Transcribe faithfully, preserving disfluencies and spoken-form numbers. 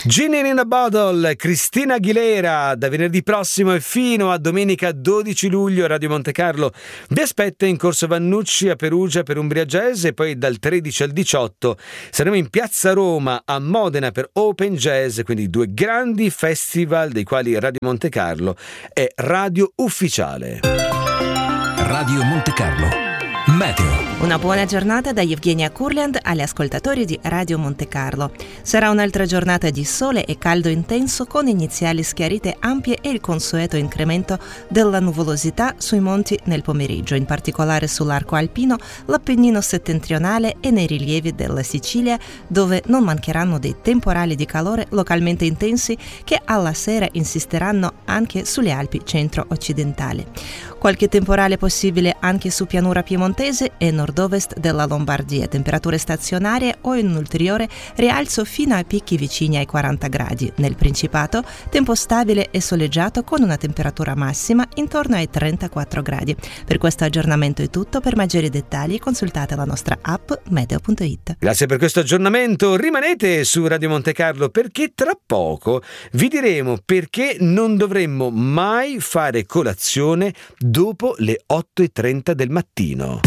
Genie in a Bottle, Cristina Aguilera, da venerdì prossimo e fino a domenica dodici luglio Radio Monte Carlo vi aspetta in Corso Vannucci a Perugia per Umbria Jazz, e poi dal tredici al diciotto saremo in Piazza Roma a Modena per Open Jazz, quindi due grandi festival dei quali Radio Monte Carlo è radio ufficiale. Radio Monte Carlo Meteo. Una buona giornata da Evgenia Kurland agli ascoltatori di Radio Monte Carlo. Sarà un'altra giornata di sole e caldo intenso con iniziali schiarite ampie e il consueto incremento della nuvolosità sui monti nel pomeriggio, in particolare sull'arco alpino, l'Appennino settentrionale e nei rilievi della Sicilia, dove non mancheranno dei temporali di calore localmente intensi che alla sera insisteranno anche sulle Alpi centro-occidentali. Qualche temporale possibile anche su pianura piemontese e nord-ovest della Lombardia, temperature stazionarie o in un ulteriore rialzo fino a picchi vicini ai quaranta gradi. Nel Principato, tempo stabile e soleggiato con una temperatura massima intorno ai trentaquattro gradi. Per questo aggiornamento è tutto. Per maggiori dettagli consultate la nostra app meteo punto it. Grazie per questo aggiornamento. Rimanete su Radio Monte Carlo, perché tra poco vi diremo perché non dovremmo mai fare colazione dopo le otto e trenta del mattino.